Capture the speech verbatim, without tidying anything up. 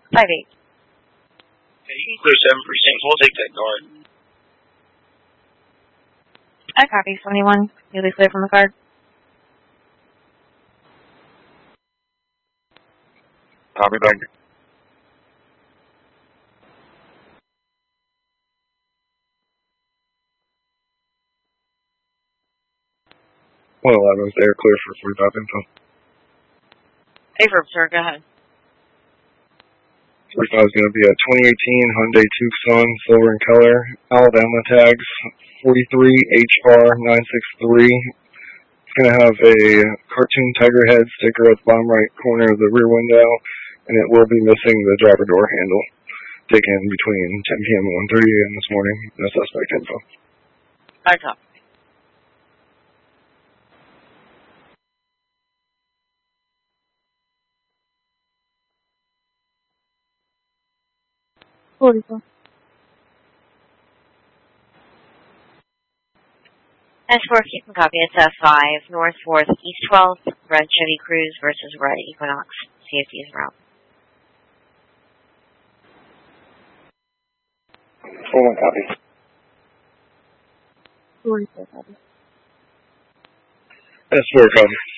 Five eight. Okay, you can clear seven percent. We'll take that guard. I copy seventy-one. You'll be clear from the card. Copy, thank you. one eleven is there, clear for forty-five info. Affirm, sir. Go ahead. forty-five is going to be a twenty eighteen Hyundai Tucson, silver in color, Alabama tags, forty-three H R nine six three. It's going to have a cartoon tiger head sticker at the bottom right corner of the rear window, and it will be missing the driver door handle. Taken between ten p m and one thirty a m this morning. No suspect info. I copy. forty-four. S four, if you can copy, it's F five, North fourth, East twelfth, red Chevy Cruze versus red Equinox. C F D is route. four one copy. forty-four copy. S four copy.